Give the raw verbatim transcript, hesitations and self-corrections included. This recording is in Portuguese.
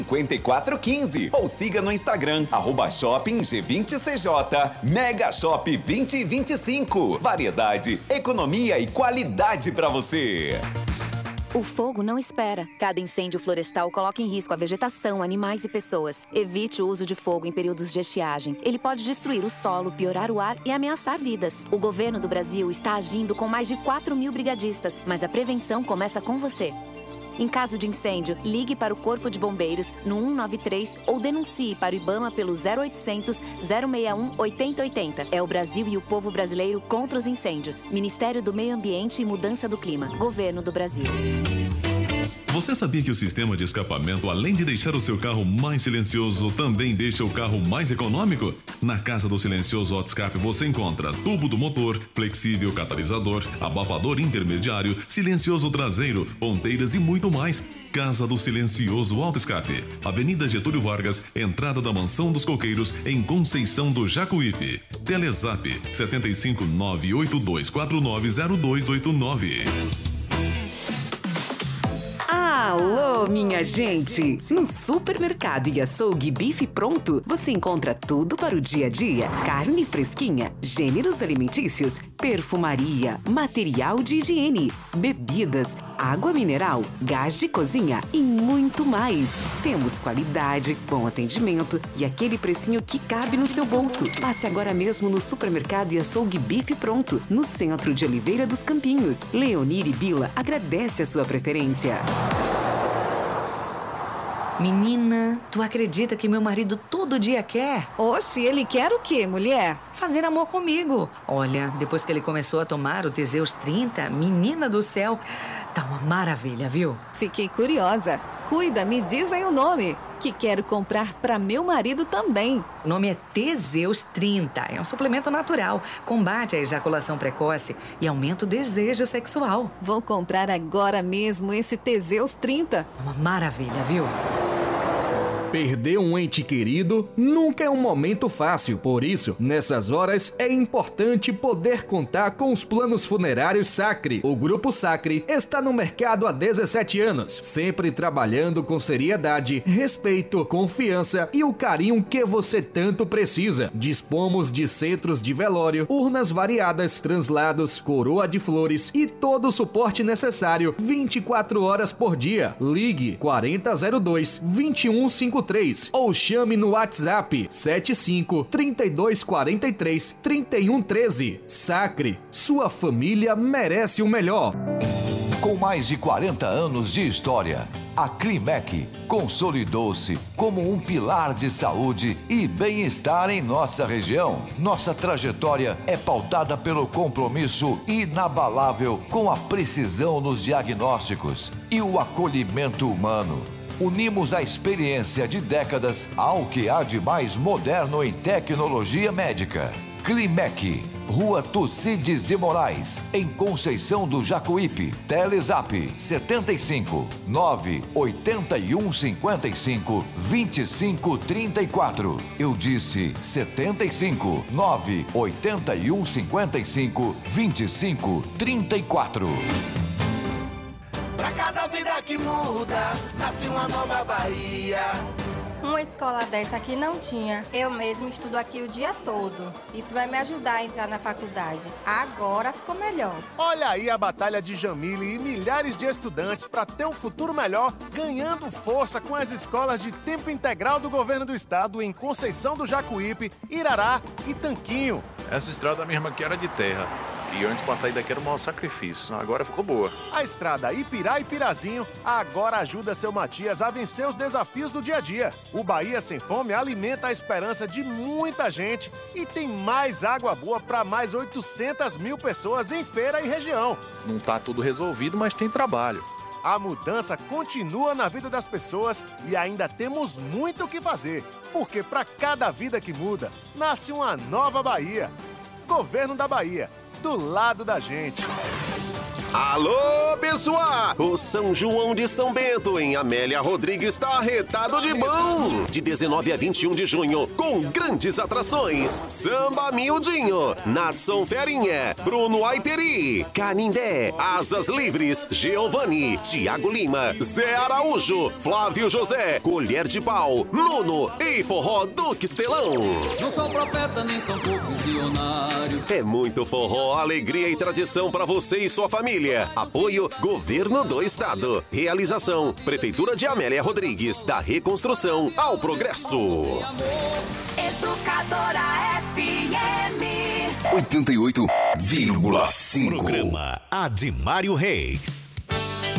cinquenta e quatro quinze ou siga no Instagram, arroba Shopping G vinte C J. Mega Shop vinte e vinte e cinco. Variedade, economia e qualidade para você. O fogo não espera. Cada incêndio florestal coloca em risco a vegetação, animais e pessoas. Evite o uso de fogo em períodos de estiagem. Ele pode destruir o solo, piorar o ar e ameaçar vidas. O governo do Brasil está agindo com mais de quatro mil brigadistas, mas a prevenção começa com você. Em caso de incêndio, ligue para o Corpo de Bombeiros no um nove três ou denuncie para o IBAMA pelo zero oitocentos, zero seis um, oitenta oitenta. É o Brasil e o povo brasileiro contra os incêndios. Ministério do Meio Ambiente e Mudança do Clima. Governo do Brasil. Você sabia que o sistema de escapamento, além de deixar o seu carro mais silencioso, também deixa o carro mais econômico? Na Casa do Silencioso Autoescape você encontra tubo do motor, flexível catalisador, abafador intermediário, silencioso traseiro, ponteiras e muito mais. Casa do Silencioso Autoescape, Avenida Getúlio Vargas, entrada da Mansão dos Coqueiros, em Conceição do Jacuípe. Telezap sete cinco nove oito dois quatro nove zero dois oito nove. Alô, minha gente! No Supermercado e Açougue Bife Pronto, você encontra tudo para o dia a dia. Carne fresquinha, gêneros alimentícios, perfumaria, material de higiene, bebidas, água mineral, gás de cozinha e muito mais. Temos qualidade, bom atendimento e aquele precinho que cabe no seu bolso. Passe agora mesmo no Supermercado e Açougue Bife Pronto, no centro de Oliveira dos Campinhos. Leonir e Bila agradece a sua preferência. Menina, tu acredita que meu marido todo dia quer? Oxe, ele quer o quê, mulher? Fazer amor comigo. Olha, depois que ele começou a tomar o Teseus trinta, menina do céu, tá uma maravilha, viu? Fiquei curiosa. Cuida, me diz aí o nome, que quero comprar para meu marido também. O nome é Teseus trinta. É um suplemento natural. Combate a ejaculação precoce e aumenta o desejo sexual. Vou comprar agora mesmo esse Teseus trinta. Uma maravilha, viu? Perder um ente querido nunca é um momento fácil, por isso, nessas horas é importante poder contar com os planos funerários Sacre. O Grupo Sacre está no mercado há dezessete anos, sempre trabalhando com seriedade, respeito, confiança e o carinho que você tanto precisa. Dispomos de centros de velório, urnas variadas, translados, coroa de flores e todo o suporte necessário vinte e quatro horas por dia. Ligue quarenta zero dois, vinte e um cinquenta e três ou chame no WhatsApp sete cinco, trinta e dois, quarenta e três, trinta e um, treze. Sacre, sua família merece o melhor. Com mais de quarenta anos de história, a Climec consolidou-se como um pilar de saúde e bem-estar em nossa região. Nossa trajetória é pautada pelo compromisso inabalável com a precisão nos diagnósticos e o acolhimento humano. Unimos a experiência de décadas ao que há de mais moderno em tecnologia médica. Climec, Rua Tucídides de Moraes, em Conceição do Jacuípe. Telezap setenta e cinco, nove oitenta e um, cinquenta e cinco, vinte e cinco, trinta e quatro. Eu disse setenta e cinco, nove oitenta e um, cinquenta e cinco, vinte e cinco, trinta e quatro. Pra cada vida que muda, nasce uma nova Bahia. Uma escola dessa aqui não tinha. Eu mesmo estudo aqui o dia todo. Isso vai me ajudar a entrar na faculdade. Agora ficou melhor. Olha aí a batalha de Jamile e milhares de estudantes para ter um futuro melhor, ganhando força com as escolas de tempo integral do governo do estado em Conceição do Jacuípe, Irará e Tanquinho. Essa estrada mesmo aqui era de terra. E antes pra sair daqui era um maior sacrifício. Agora ficou boa. A estrada Ipirá e Pirazinho agora ajuda seu Matias a vencer os desafios do dia a dia. O Bahia Sem Fome alimenta a esperança de muita gente e tem mais água boa para mais oitocentas mil pessoas em Feira e região. Não tá tudo resolvido, mas tem trabalho. A mudança continua na vida das pessoas e ainda temos muito o que fazer. Porque para cada vida que muda, nasce uma nova Bahia. Governo da Bahia. Do lado da gente. Alô, pessoal! O São João de São Bento, em Amélia Rodrigues, está arretado de bom! De dezenove a vinte e um de junho, com grandes atrações. Samba Miudinho, Natson Ferinha, Bruno Aiperi, Canindé, Asas Livres, Giovanni, Tiago Lima, Zé Araújo, Flávio José, Colher de Pau, Nuno e Forró do Quistelão. Não sou profeta nem tampouco visionário. É muito forró, alegria e tradição para você e sua família. Apoio Governo do Estado. Realização Prefeitura de Amélia Rodrigues. Da reconstrução ao progresso. Educadora F M oitenta e oito vírgula cinco. Programa Adimário Reis.